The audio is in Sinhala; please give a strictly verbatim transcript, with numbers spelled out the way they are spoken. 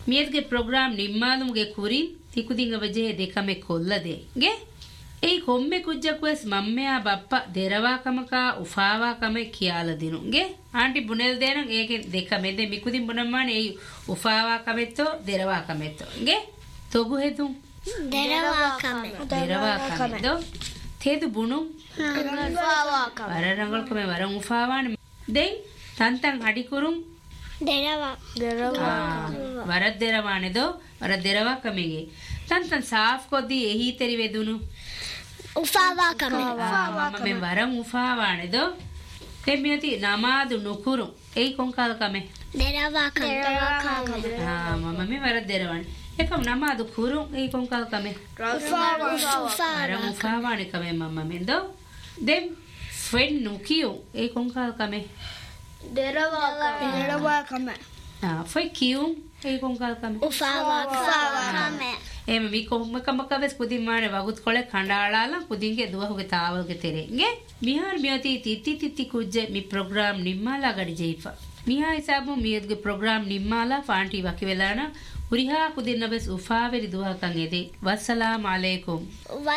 මියද්ගේ ප්‍රෝග්‍රෑම් නිම්මාලුම්ගේ කුරින් තිකුදිංග වජේ දෙකම කොල්ලදේ ගේ ඒ කොම්මේ කුජ්ජකුස් මම්මයා බප්පා දෙරවාකමකා උෆාවාකම කියාල දිනුගේ ආන්ටි බුනෙල් දෙනන් ඒකෙන් දෙකමෙද මිකුදින් බුනම්මානේ ඒ උෆාවාකමෙත්තෝ දෙරවාකමෙත්තෝ ගේ තොගු හෙතුම් දෙරවාකම දෙරවාකමෙදෝ තේදු බුණු උෆාවාකම වරරංගල්කම වරන් උෆාවානේ දෙයි තන්තන් අඩිකුරුම් දෙරවා දෙරවා වරද දෙරවානේදෝ වරද දෙරවාකමෙගේ තන්තන් සාෆ් කොද්දී එහි තෙරි වෙදුණු උෆාවාකම මම මෙන් වරන් උෆාවානේදෝ දෙමියති නමාදු නුකුරු ඒ කොන්කාලකම දෙරවාකම ආ මම මේ වරද දෙරවානේ එකම නමාදු කුරු ඒ කොන්කාලකම වරන් උෆාවානේ කම මම මෙන්දෝ දෙම් ෆෙන් නුකියු ඒ කොන්කාලකම දෙරවාකම දෙරවාකම ආ ෆයි කියු ඒ කොන්කාලකම උෆාවාකම එම වි කොම්ම කමකවස් කුදින් මානේ වගුත් කොලේ කණ්ඩාලාලා කුදින්ගේ දුවහුගේ තාවල්ගේ තෙරෙන්ගේ මිහාර මියති තිති තිති කුජ්ජ මි ප්‍රෝග්‍රෑම් නිම්මාලා ගඩි ජීෆා මිහා හිසාබු මියද්ගේ ප්‍රෝග්‍රෑම් නිම්මාලා ෆාන්ටි වකි වෙලාන උරිහා කුදින් නබස් උෆාවෙරි දුවහකන් එදේ වස්සලාම් අලයිකුම්